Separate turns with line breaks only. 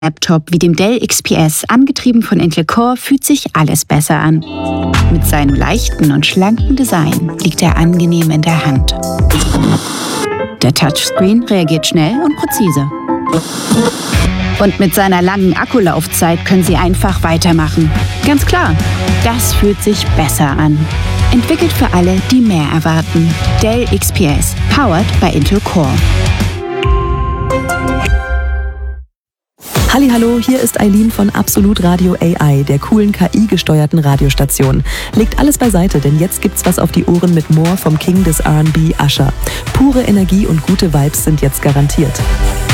Laptop wie dem Dell XPS, angetrieben von Intel Core, fühlt sich alles besser an. Mit seinem leichten und schlanken Design liegt er angenehm in der Hand. Der Touchscreen reagiert schnell und präzise. Und mit seiner langen Akkulaufzeit können Sie einfach weitermachen. Ganz klar, das fühlt sich besser an. Entwickelt für alle, die mehr erwarten. Dell XPS, powered by Intel Core.
Hallihallo, hier ist Eileen von Absolut Radio AI, der coolen KI-gesteuerten Radiostation. Legt alles beiseite, denn jetzt gibt's was auf die Ohren mit More vom King des R&B, Usher. Pure Energie und gute Vibes sind jetzt garantiert.